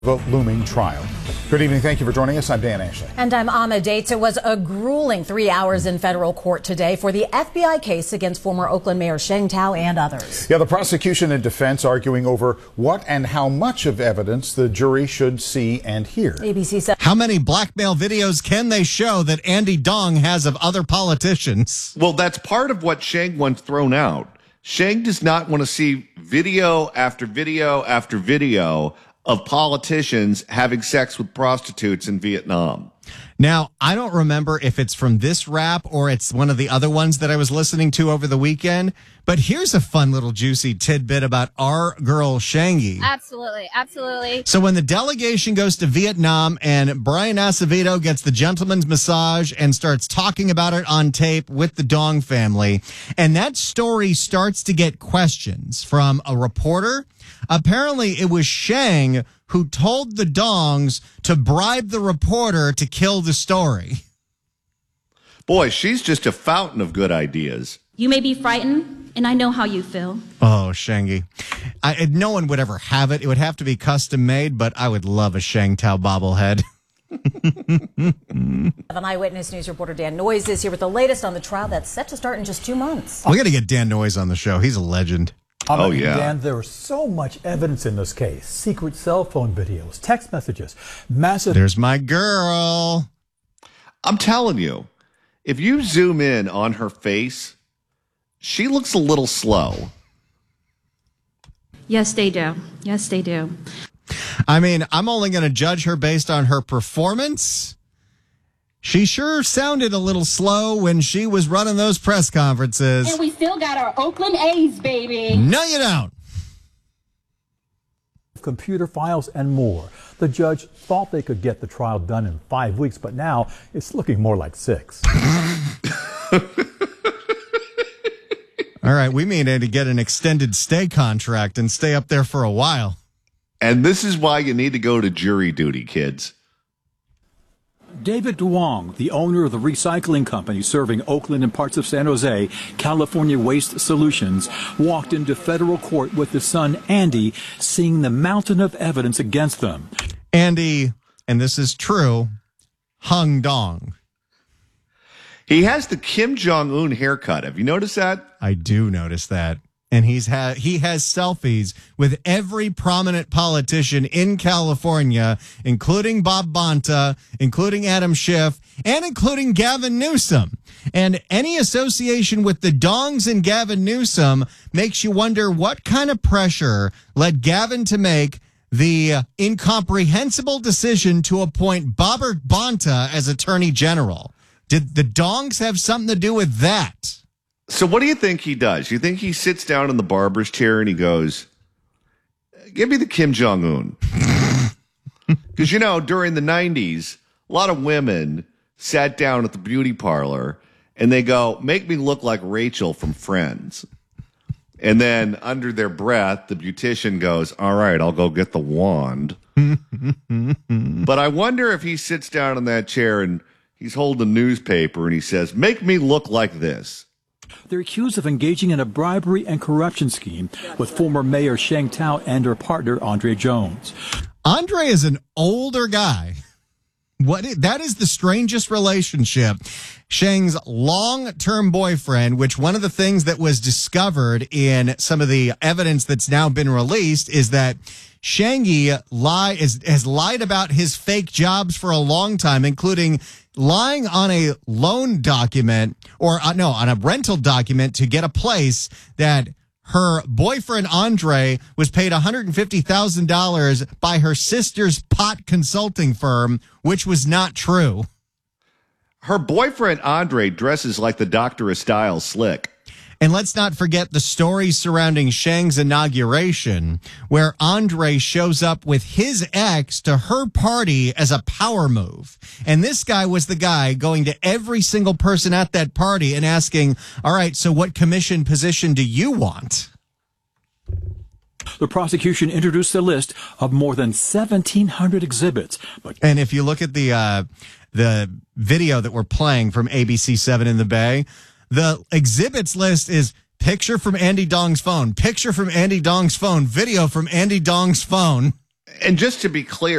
The looming trial. Good evening. Thank you for joining us. I'm Dan Ashley. And I'm Ahmed Dates. It was a grueling 3 hours in federal court today for the FBI case against former Oakland Mayor Sheng Thao and others. Yeah, the prosecution and defense arguing over what and how much of evidence the jury should see and hear. ABC said, how many blackmail videos can they show that Andy Dong has of other politicians? Well, that's part of what Sheng wants thrown out. Sheng does not want to see video after video after video of politicians having sex with prostitutes in Vietnam. Now, I don't remember if it's from this rap or it's one of the other ones that I was listening to over the weekend, but here's a fun little juicy tidbit about our girl Shangy. Absolutely, absolutely. So when the delegation goes to Vietnam and Brian Acevedo gets the gentleman's massage and starts talking about it on tape with the Dong family, and that story starts to get questions from a reporter. Apparently, it was Sheng who told the Dongs to bribe the reporter to kill the story. Boy, she's just a fountain of good ideas. You may be frightened, and I know how you feel. Oh, Shangy. No one would ever have it. It would have to be custom made, but I would love a Sheng Thao bobblehead. An Eyewitness News reporter Dan Noyes is here with the latest on the trial that's set to start in just 2 months. We got to get Dan Noyes on the show. He's a legend. Oh, yeah. Dan, there was so much evidence in this case. Secret cell phone videos, text messages, massive... There's my girl. I'm telling you, if you zoom in on her face, she looks a little slow. Yes, they do. Yes, they do. I mean, I'm only going to judge her based on her performance. She sure sounded a little slow when she was running those press conferences. And we still got our Oakland A's, baby. No, you don't. Computer files and more. The judge thought they could get the trial done in 5 weeks, but now it's looking more like 6. All right, we may need to get an extended stay contract and stay up there for a while. And this is why you need to go to jury duty, kids. David Duong, the owner of the recycling company serving Oakland and parts of San Jose, California Waste Solutions, walked into federal court with his son, Andy, seeing the mountain of evidence against them. Andy, and this is true, hung Dong. He has the Kim Jong-un haircut. Have you noticed that? I do notice that. And he has selfies with every prominent politician in California, including Bob Bonta, including Adam Schiff, and including Gavin Newsom. And any association with the Dongs and Gavin Newsom makes you wonder what kind of pressure led Gavin to make the incomprehensible decision to appoint Bobbert Bonta as Attorney General. Did the Dongs have something to do with that? So what do you think he does? You think he sits down in the barber's chair and he goes, give me the Kim Jong-un? Because, you know, during the 90s, a lot of women sat down at the beauty parlor and they go, make me look like Rachel from Friends. And then under their breath, the beautician goes, all right, I'll go get the wand. But I wonder if he sits down in that chair and he's holding a newspaper and he says, make me look like this. They're accused of engaging in a bribery and corruption scheme with former Mayor Sheng Thao and her partner, Andre Jones. Andre is an older guy. That is the strangest relationship. Sheng's long-term boyfriend, which one of the things that was discovered in some of the evidence that's now been released is that Shangy has lied about his fake jobs for a long time, including lying on a loan document on a rental document to get a place that her boyfriend, Andre, was paid $150,000 by her sister's pot consulting firm, which was not true. Her boyfriend, Andre, dresses like the Doctor of Style Slick. And let's not forget the story surrounding Sheng's inauguration, where Andre shows up with his ex to her party as a power move. And this guy was the guy going to every single person at that party and asking, all right, so what commission position do you want? The prosecution introduced a list of more than 1,700 exhibits. And if you look at the video that we're playing from ABC 7 in the Bay, the exhibits list is picture from Andy Dong's phone, picture from Andy Dong's phone, video from Andy Dong's phone. And just to be clear,